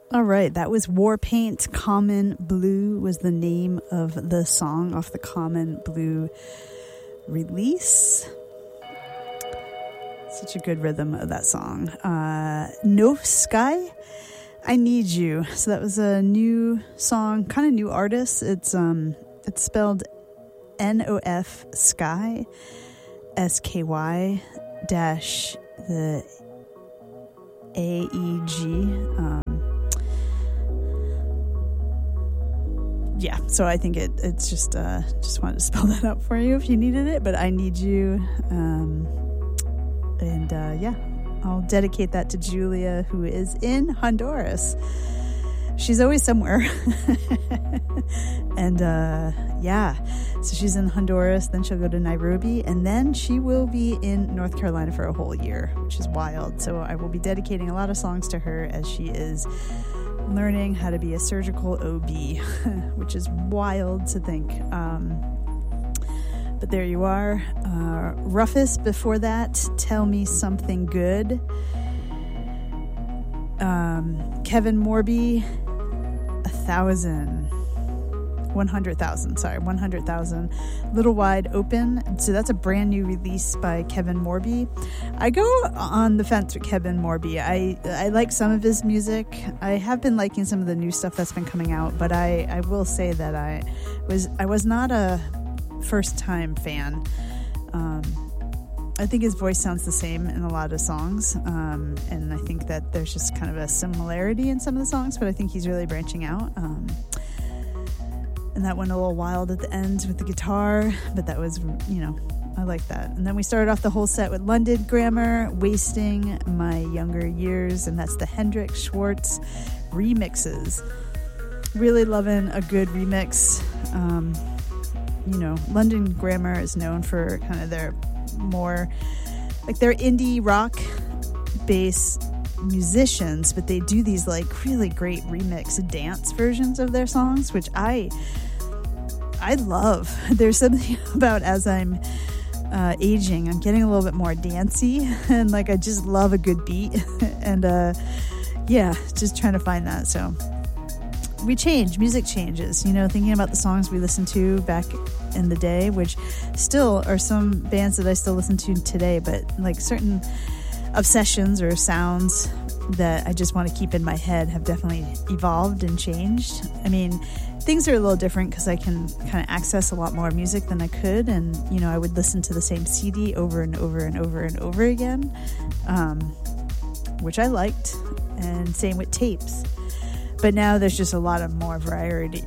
All right, that was Warpaint. Common Blue was the name of the song off the Common Blue release. Such a good rhythm of that song. No Sky, I Need You. So that was a new song, kind of new artist. It's spelled NOF Sky, SKY dash the AEG. Yeah, so I think it's just wanted to spell that out for you if you needed it, but I Need You. Yeah, I'll dedicate that to Julia, who is in Honduras. She's always somewhere. And yeah, so she's in Honduras, then she'll go to Nairobi, and then she will be in North Carolina for a whole year, which is wild. So I will be dedicating a lot of songs to her as she is learning how to be a surgical OB, which is wild to think. But there you are. Rufus before that, Tell Me Something Good. Kevin Morby, 100,000. Little Wide Open. So that's a brand new release by Kevin Morby. I go on the fence with Kevin Morby. I like some of his music. I have been liking some of the new stuff that's been coming out, but I will say that I was not a first time fan. I think his voice sounds the same in a lot of songs, and I think that there's just kind of a similarity in some of the songs, but I think he's really branching out. And that went a little wild at the end with the guitar, but that was, I like that. And then we started off the whole set with London Grammar, Wasting My Younger Years, and that's the Hendrix Schwartz remixes. Really loving a good remix. London Grammar is known for kind of their more, like, they're indie rock based musicians, but they do these like really great remix dance versions of their songs, which I love. There's something about, as I'm aging, I'm getting a little bit more dancey, and like I just love a good beat. And just trying to find that. So we change, music changes, thinking about the songs we listened to back in the day, which still are some bands that I still listen to today, but like certain obsessions or sounds that I just want to keep in my head have definitely evolved and changed. I mean, things are a little different because I can kind of access a lot more music than I could, and I would listen to the same CD over and over and over and over again, which I liked, and same with tapes. But now there's just a lot of more variety,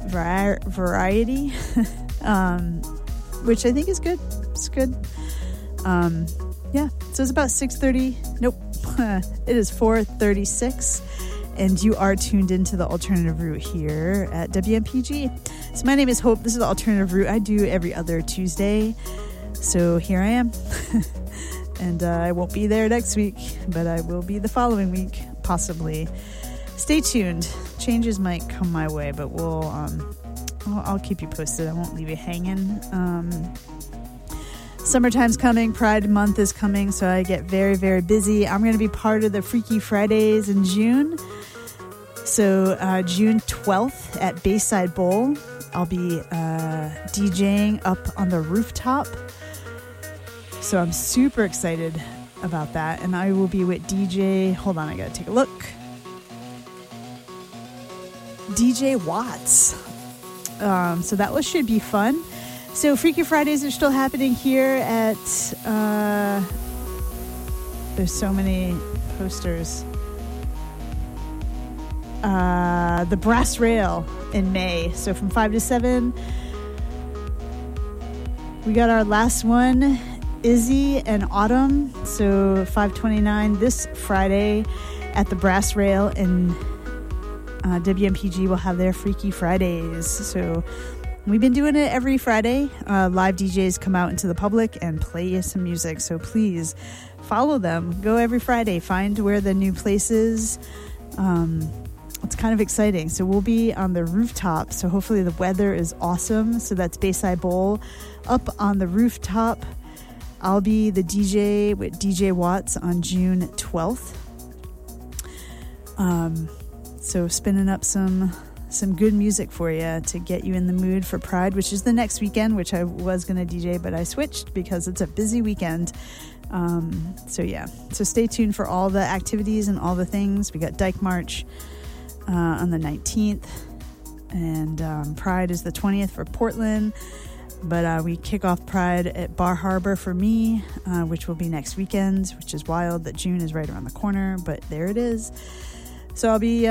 which I think is good. It's good. Yeah, so it's about 6:30. Nope, it is 4:36, and you are tuned into the Alternative Route here at WMPG. So my name is Hope. This is the Alternative Route I do every other Tuesday. So here I am, and I won't be there next week, but I will be the following week, possibly. Stay tuned. Changes might come my way, but I'll keep you posted. I won't leave you hanging. Summertime's coming, Pride Month is coming, so I get very, very busy. I'm going to be part of the Freaky Fridays in June. So June 12th at Bayside Bowl, I'll be DJing up on the rooftop. So I'm super excited about that. And I will be with DJ, hold on, I got to take a look. DJ Watts. So that should be fun. So Freaky Fridays are still happening here at, there's so many posters. The Brass Rail in May. So from 5 to 7, we got our last one, Izzy and Autumn. So 5/29 this Friday at the Brass Rail in WMPG will have their Freaky Fridays. So we've been doing it every Friday. Live DJs come out into the public and play you some music. So please follow them. Go every Friday. Find where the new place is. It's kind of exciting. So we'll be on the rooftop. So hopefully the weather is awesome. So that's Bayside Bowl up on the rooftop. I'll be the DJ with DJ Watts on June 12th. So spinning up some good music for you to get you in the mood for Pride, which is the next weekend, which I was going to DJ, but I switched because it's a busy weekend. So stay tuned for all the activities and all the things. We got Dyke March on the 19th, and Pride is the 20th for Portland. But we kick off Pride at Bar Harbor for me, which will be next weekend, which is wild that June is right around the corner, but there it is. So I'll be,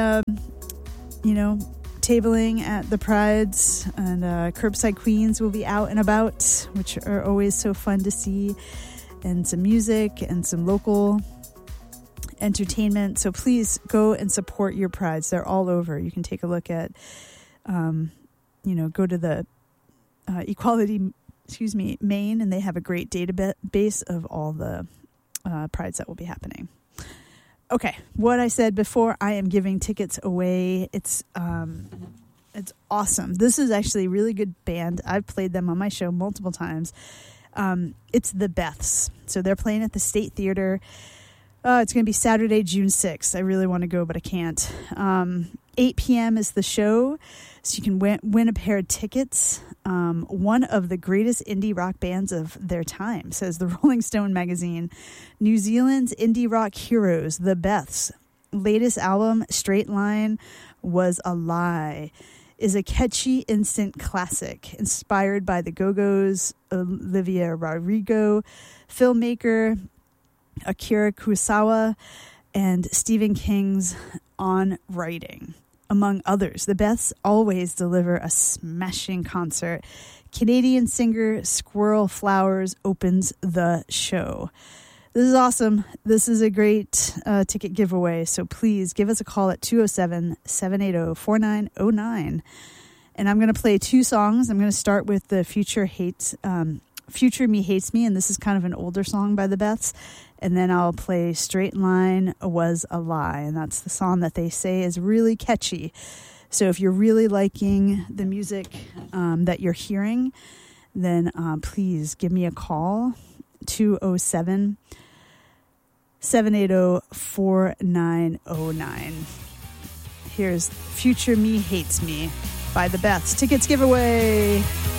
tabling at the Prides, and Curbside Queens will be out and about, which are always so fun to see, and some music and some local entertainment. So please go and support your Prides. They're all over. You can take a look at, go to the Equality, Maine, and they have a great database of all the Prides that will be happening. Okay, what I said before, I am giving tickets away. It's awesome. This is actually a really good band. I've played them on my show multiple times. It's the Beths. So they're playing at the State Theater. It's going to be Saturday, June 6th. I really want to go, but I can't. 8 p.m. is the show, so you can win a pair of tickets. One of the greatest indie rock bands of their time, says the Rolling Stone magazine. New Zealand's indie rock heroes, the Beths. Latest album, Straight Line Was a Lie, is a catchy instant classic inspired by the Go-Go's Olivia Rodrigo, filmmaker Akira Kurosawa, and Stephen King's On Writing, among others. The Beths always deliver a smashing concert. Canadian singer Squirrel Flowers opens the show. This is awesome. This is a great ticket giveaway, so please give us a call at 207-780-4909. And I'm going to play two songs. I'm going to start with the Future Me Hates Me, and this is kind of an older song by the Beths. And then I'll play Straight Line Was a Lie, and that's the song that they say is really catchy. So if you're really liking the music that you're hearing, then please give me a call, 207-780-4909. Here's Future Me Hates Me by the Beths. Tickets giveaway.